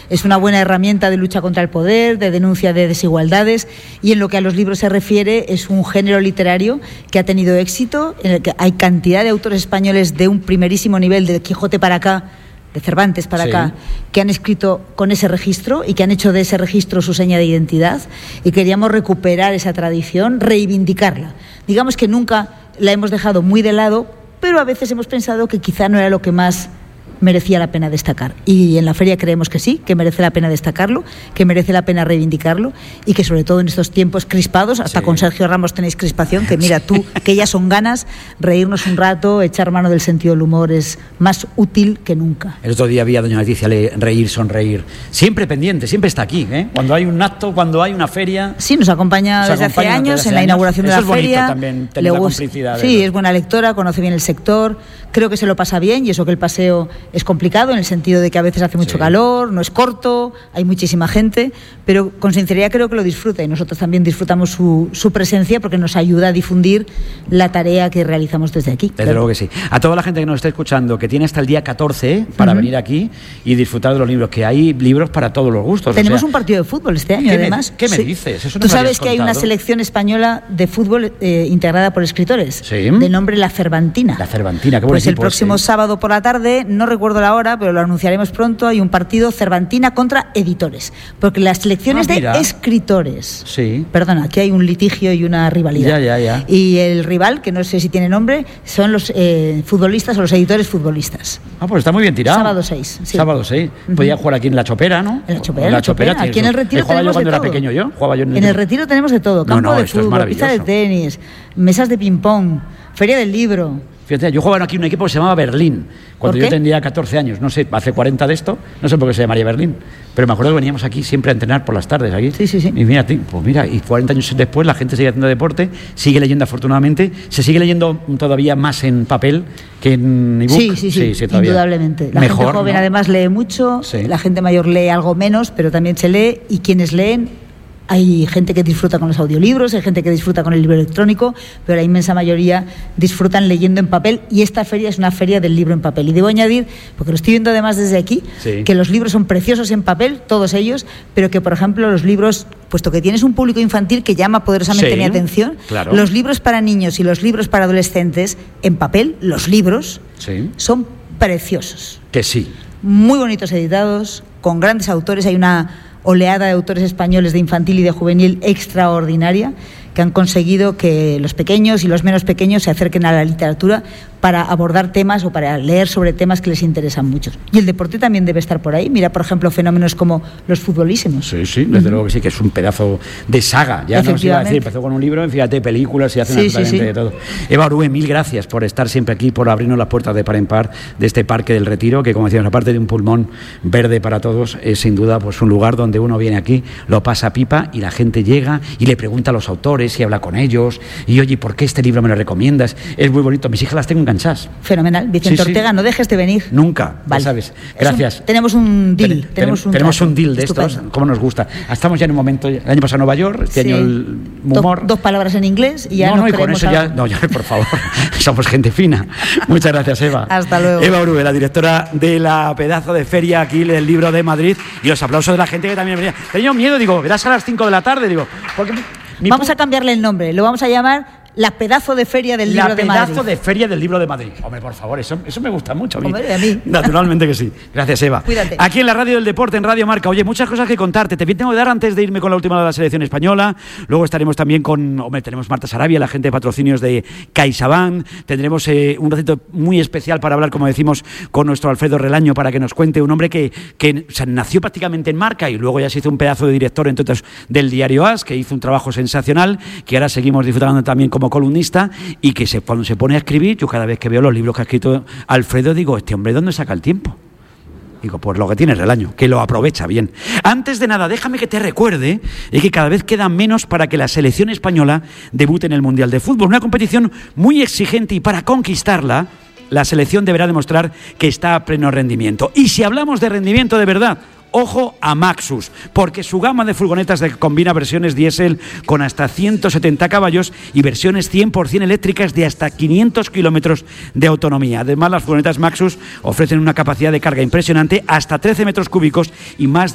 es una buena herramienta de lucha contra el poder, de denuncia de desigualdades, y en lo que a los libros se refiere es un género literario que ha tenido éxito, en el que hay cantidad de autores españoles de un primerísimo nivel, de Quijote para acá, de Cervantes para acá, que han escrito con ese registro y que han hecho de ese registro su seña de identidad, y queríamos recuperar esa tradición, reivindicarla. Digamos que nunca la hemos dejado muy de lado, pero a veces hemos pensado que quizá no era lo que más merecía la pena destacar, y en la feria creemos que sí, que merece la pena destacarlo, que merece la pena reivindicarlo, y que sobre todo en estos tiempos crispados, hasta con Sergio Ramos tenéis crispación, que mira tú, que ya son ganas, reírnos un rato, echar mano del sentido del humor es más útil que nunca. El otro día vi a doña Leticia reír, sonreír, siempre pendiente, siempre está aquí, ¿eh? Cuando hay un acto, cuando hay una feria. Sí, nos acompaña desde hace años en la inauguración de la feria. También tener la complicidad. Sí, es buena lectora, conoce bien el sector, creo que se lo pasa bien, y eso que el paseo es complicado en el sentido de que a veces hace mucho calor, no es corto, hay muchísima gente, pero con sinceridad creo que lo disfruta, y nosotros también disfrutamos su presencia, porque nos ayuda a difundir la tarea que realizamos desde aquí. Desde luego que sí. A toda la gente que nos está escuchando, que tiene hasta el día 14 para venir aquí y disfrutar de los libros, que hay libros para todos los gustos. Tenemos un partido de fútbol este año, además. ¿Qué me dices? Eso no. Tú sabes que hay una selección española de fútbol integrada por escritores, de nombre La Cervantina. La Cervantina, qué buen Pues el próximo sábado por la tarde, no recuerdo la hora, pero lo anunciaremos pronto, hay un partido Cervantina contra editores, porque la selección es de escritores. Perdona, aquí hay un litigio y una rivalidad. Ya. Y el rival, que no sé si tiene nombre, son los futbolistas o los editores futbolistas. Pues está muy bien tirado. Sábado 6. Sí. Sábado 6. Podía jugar aquí en La Chopera, ¿no? En La Chopera. Aquí en el Retiro jugaba tenemos yo cuando de era todo. pequeño yo. Jugaba yo en el Retiro tenemos de todo. Campo de fútbol, pista de tenis, mesas de ping-pong, feria del libro. Fíjate, yo jugaba aquí en un equipo que se llamaba Berlín, cuando yo tendría 14 años, no sé, hace 40 de esto, no sé por qué se llamaría Berlín, pero me acuerdo que veníamos aquí siempre a entrenar por las tardes aquí. Sí. Y mira, y 40 años después la gente sigue haciendo deporte, sigue leyendo afortunadamente, se sigue leyendo todavía más en papel que en ebook. Sí, indudablemente. La gente joven además lee mucho, la gente mayor lee algo menos, pero también se lee, y quienes leen, hay gente que disfruta con los audiolibros, hay gente que disfruta con el libro electrónico, pero la inmensa mayoría disfrutan leyendo en papel, y esta feria es una feria del libro en papel. Y debo añadir, porque lo estoy viendo además desde aquí, que los libros son preciosos en papel, todos ellos, pero que, por ejemplo, los libros, puesto que tienes un público infantil que llama poderosamente mi atención, los libros para niños y los libros para adolescentes en papel, los libros son preciosos. Que sí. Muy bonitos editados, con grandes autores. Hay una oleada de autores españoles de infantil y de juvenil extraordinaria, que han conseguido que los pequeños y los menos pequeños se acerquen a la literatura para abordar temas o para leer sobre temas que les interesan mucho. Y el deporte también debe estar por ahí. Mira, por ejemplo, fenómenos como los futbolísimos. Sí, desde luego que sí, que es un pedazo de saga. Ya no se iba a decir, empezó con un libro, fíjate, películas y hacen absolutamente de todo. Eva Orue, mil gracias por estar siempre aquí, por abrirnos las puertas de par en par de este Parque del Retiro, que, como decíamos, aparte de un pulmón verde para todos, es sin duda pues un lugar donde uno viene aquí, lo pasa pipa, y la gente llega y le pregunta a los autores y habla con ellos, y oye, ¿por qué este libro me lo recomiendas? Es muy bonito, mis hijas las tengo enganchadas. Fenomenal. Vicente Ortega, no dejes de venir. Nunca, ya sabes. Gracias. Tenemos un deal. Tenemos un deal de estos, como nos gusta. Estamos ya en un momento, el año pasado en Nueva York, este año el humor. Dos palabras en inglés y ya y con eso ya, por favor, somos gente fina. Muchas gracias, Eva. Hasta luego. Eva Orue, la directora de la pedazo de feria aquí del Libro de Madrid, y los aplausos de la gente que también venía. Tenía miedo, digo, verás a las 5 de la tarde, digo, porque vamos a cambiarle el nombre, lo vamos a llamar la pedazo de feria del Libro de Madrid. La pedazo de feria del Libro de Madrid. Hombre, por favor, eso me gusta mucho a mí. Hombre, a mí. Naturalmente que sí. Gracias, Eva. Cuídate. Aquí en la Radio del Deporte, en Radio Marca. Oye, muchas cosas que contarte. Te tengo que dar antes de irme con la última de la selección española. Luego estaremos también tenemos Marta Sarabia, la gente de patrocinios de CaixaBank. Tendremos un ratito muy especial para hablar, como decimos, con nuestro Alfredo Relaño, para que nos cuente, un hombre que nació prácticamente en Marca y luego ya se hizo un pedazo de director, entre otros, del diario AS, que hizo un trabajo sensacional, que ahora seguimos disfrutando también como columnista, y que cuando se pone a escribir, yo cada vez que veo los libros que ha escrito Alfredo, digo, este hombre, ¿dónde saca el tiempo? Digo, pues lo que tiene Relaño, que lo aprovecha bien. Antes de nada, déjame que te recuerde que cada vez queda menos para que la selección española debute en el Mundial de Fútbol. Una competición muy exigente, y para conquistarla, la selección deberá demostrar que está a pleno rendimiento. Y si hablamos de rendimiento de verdad, ojo a Maxus, porque su gama de furgonetas combina versiones diésel con hasta 170 caballos y versiones 100% eléctricas de hasta 500 kilómetros de autonomía. Además, las furgonetas Maxus ofrecen una capacidad de carga impresionante, hasta 13 metros cúbicos y más